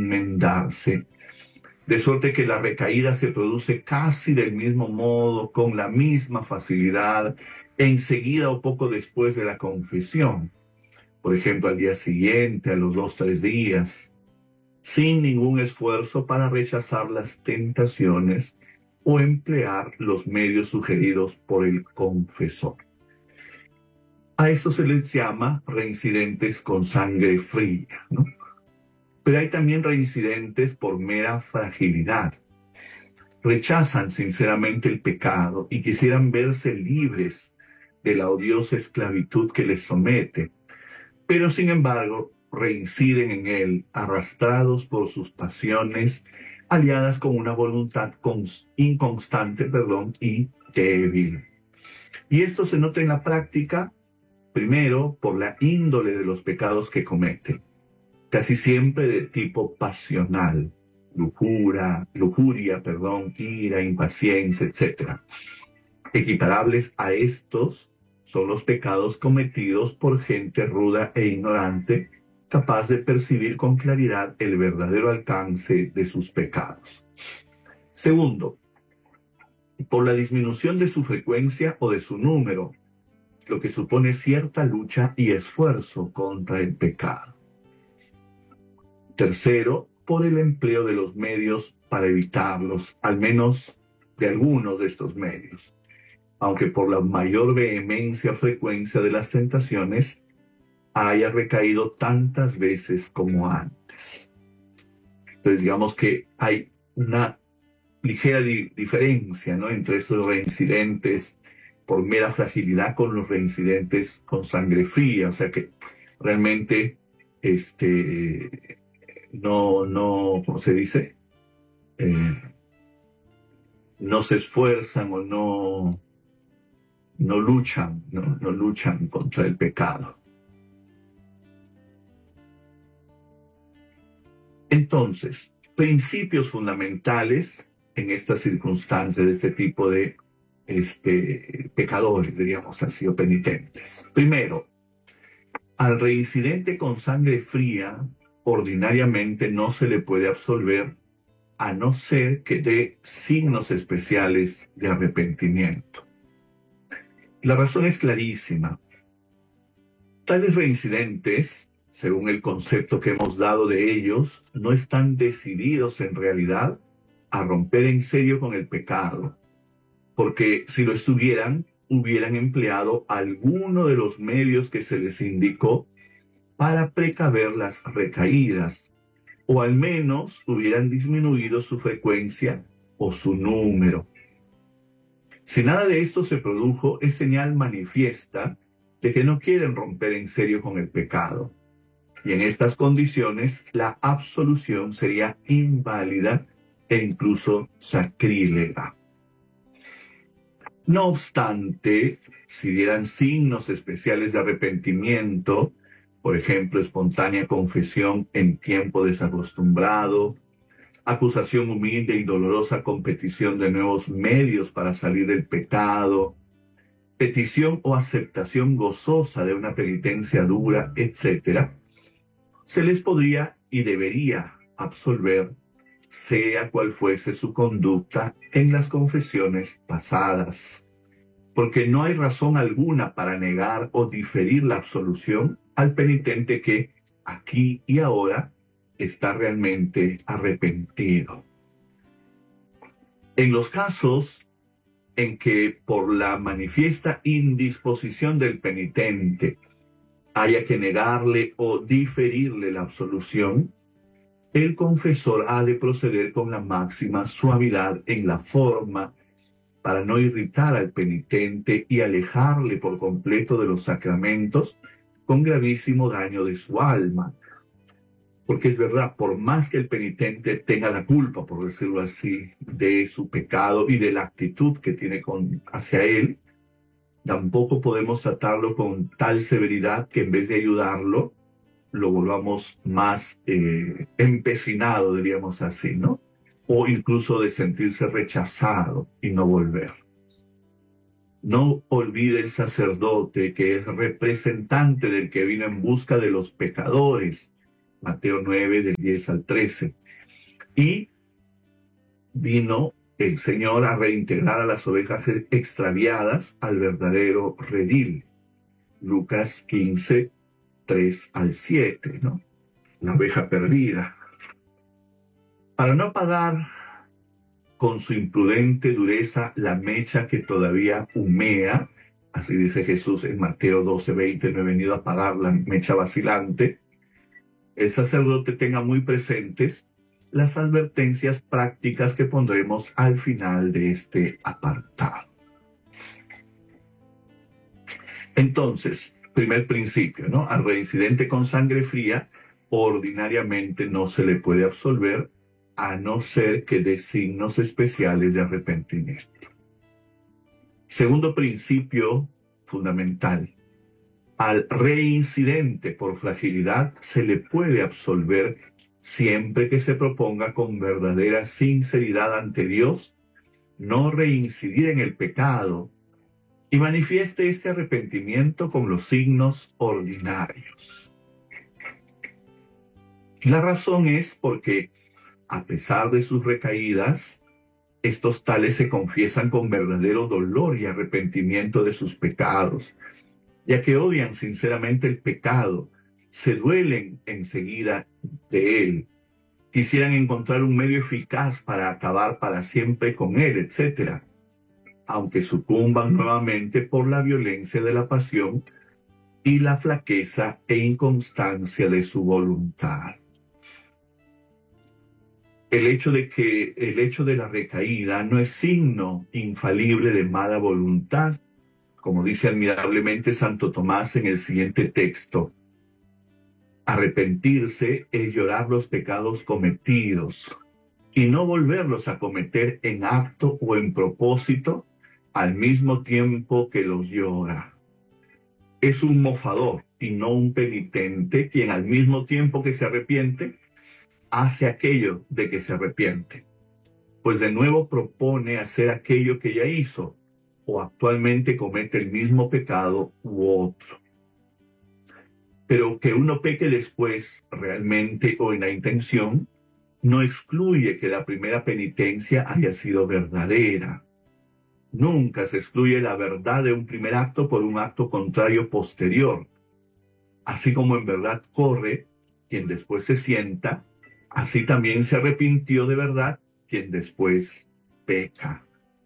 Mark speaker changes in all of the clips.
Speaker 1: enmendarse, de suerte que la recaída se produce casi del mismo modo, con la misma facilidad, enseguida o poco después de la confesión. Por ejemplo, al día siguiente, a los 2 o 3 días, sin ningún esfuerzo para rechazar las tentaciones o emplear los medios sugeridos por el confesor. A esto se les llama reincidentes con sangre fría, ¿no? Pero hay también reincidentes por mera fragilidad. Rechazan sinceramente el pecado y quisieran verse libres de la odiosa esclavitud que les somete, pero sin embargo reinciden en él, arrastrados por sus pasiones, aliadas con una voluntad inconstante, y débil. Y esto se nota en la práctica, primero, por la índole de los pecados que cometen, casi siempre de tipo pasional, lujuria, ira, impaciencia, etc. Equiparables a estos son los pecados cometidos por gente ruda e ignorante, capaz de percibir con claridad el verdadero alcance de sus pecados. Segundo, por la disminución de su frecuencia o de su número, lo que supone cierta lucha y esfuerzo contra el pecado. Tercero, por el empleo de los medios para evitarlos, al menos de algunos de estos medios, aunque por la mayor vehemencia o frecuencia de las tentaciones haya recaído tantas veces como antes. Entonces digamos que hay una ligera diferencia, ¿no?, entre estos reincidentes por mera fragilidad con los reincidentes con sangre fría, o sea que realmente ¿cómo se dice? No se esfuerzan o no luchan, no luchan contra el pecado. Entonces, principios fundamentales en estas circunstancias de este tipo de pecadores, diríamos así, o penitentes. Primero, al reincidente con sangre fría, ordinariamente no se le puede absolver a no ser que dé signos especiales de arrepentimiento. La razón es clarísima. Tales reincidentes, según el concepto que hemos dado de ellos, no están decididos en realidad a romper en serio con el pecado, porque si lo estuvieran, hubieran empleado alguno de los medios que se les indicó para precaver las recaídas, o al menos hubieran disminuido su frecuencia o su número. Si nada de esto se produjo, es señal manifiesta de que no quieren romper en serio con el pecado. Y en estas condiciones, la absolución sería inválida e incluso sacrílega. No obstante, si dieran signos especiales de arrepentimiento, por ejemplo, espontánea confesión en tiempo desacostumbrado, acusación humilde y dolorosa con petición de nuevos medios para salir del pecado, petición o aceptación gozosa de una penitencia dura, etc., se les podría y debería absolver, sea cual fuese su conducta en las confesiones pasadas, porque no hay razón alguna para negar o diferir la absolución al penitente que, aquí y ahora, está realmente arrepentido. En los casos en que por la manifiesta indisposición del penitente haya que negarle o diferirle la absolución, el confesor ha de proceder con la máxima suavidad en la forma para no irritar al penitente y alejarle por completo de los sacramentos con gravísimo daño de su alma. Porque es verdad, por más que el penitente tenga la culpa, por decirlo así, de su pecado y de la actitud que tiene hacia él, tampoco podemos tratarlo con tal severidad que en vez de ayudarlo, lo volvamos más empecinado, diríamos así, ¿no? O incluso de sentirse rechazado y no volver. No olvide el sacerdote que es representante del que vino en busca de los pecadores, Mateo 9, del 10 al 13. Y vino el Señor a reintegrar a las ovejas extraviadas al verdadero redil. Lucas 15, 3 al 7, ¿no? La oveja perdida. Para no apagar con su imprudente dureza la mecha que todavía humea, así dice Jesús en Mateo 12, 20, no he venido a apagar la mecha vacilante, el sacerdote tenga muy presentes las advertencias prácticas que pondremos al final de este apartado. Entonces, primer principio, ¿no? Al reincidente con sangre fría, ordinariamente no se le puede absolver a no ser que dé signos especiales de arrepentimiento. Segundo principio fundamental, al reincidente por fragilidad se le puede absolver siempre que se proponga con verdadera sinceridad ante Dios no reincidir en el pecado y manifieste este arrepentimiento con los signos ordinarios. La razón es porque, a pesar de sus recaídas, estos tales se confiesan con verdadero dolor y arrepentimiento de sus pecados, ya que odian sinceramente el pecado, se duelen enseguida de él, quisieran encontrar un medio eficaz para acabar para siempre con él, etc., aunque sucumban nuevamente por la violencia de la pasión y la flaqueza e inconstancia de su voluntad. El hecho de la recaída no es signo infalible de mala voluntad, como dice admirablemente Santo Tomás en el siguiente texto. Arrepentirse es llorar los pecados cometidos y no volverlos a cometer en acto o en propósito al mismo tiempo que los llora. Es un mofador y no un penitente quien al mismo tiempo que se arrepiente hace aquello de que se arrepiente, pues de nuevo propone hacer aquello que ya hizo o actualmente comete el mismo pecado u otro. Pero que uno peque después realmente o en la intención no excluye que la primera penitencia haya sido verdadera. Nunca se excluye la verdad de un primer acto por un acto contrario posterior. Así como en verdad corre quien después se sienta, así también se arrepintió de verdad quien después peca.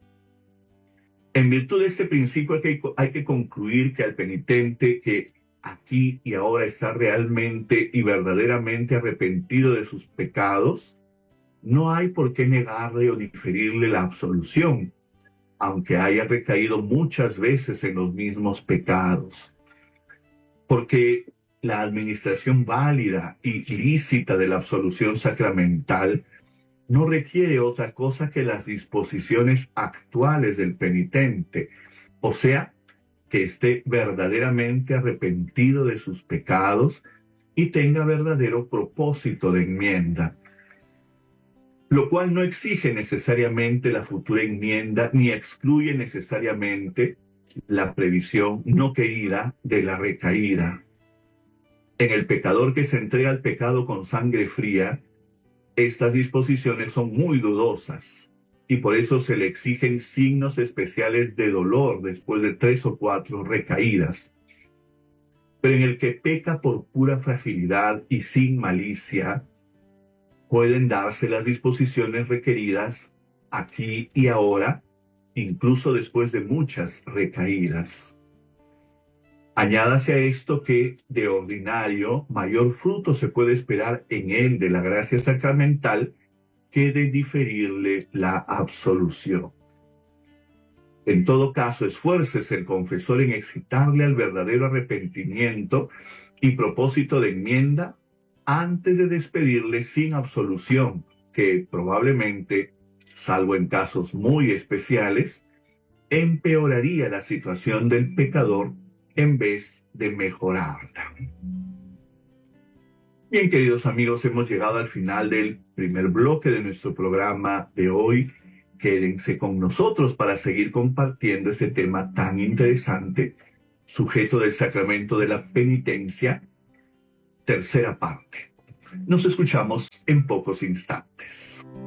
Speaker 1: En virtud de este principio hay que concluir que al penitente que aquí y ahora está realmente y verdaderamente arrepentido de sus pecados, no hay por qué negarle o diferirle la absolución, aunque haya recaído muchas veces en los mismos pecados. Porque la administración válida y lícita de la absolución sacramental no requiere otra cosa que las disposiciones actuales del penitente, o sea, que esté verdaderamente arrepentido de sus pecados y tenga verdadero propósito de enmienda, lo cual no exige necesariamente la futura enmienda ni excluye necesariamente la previsión no querida de la recaída. En el pecador que se entrega al pecado con sangre fría, estas disposiciones son muy dudosas y por eso se le exigen signos especiales de dolor después de 3 o 4 recaídas. Pero en el que peca por pura fragilidad y sin malicia, pueden darse las disposiciones requeridas aquí y ahora, incluso después de muchas recaídas. Añádase a esto que, de ordinario, mayor fruto se puede esperar en él de la gracia sacramental que de diferirle la absolución. En todo caso, esfuércese el confesor en excitarle al verdadero arrepentimiento y propósito de enmienda antes de despedirle sin absolución, que probablemente, salvo en casos muy especiales, empeoraría la situación del pecador en vez de mejorarla. Bien, queridos amigos, hemos llegado al final del primer bloque de nuestro programa de hoy. Quédense con nosotros para seguir compartiendo este tema tan interesante, sujeto del sacramento de la penitencia, tercera parte. Nos escuchamos en pocos instantes.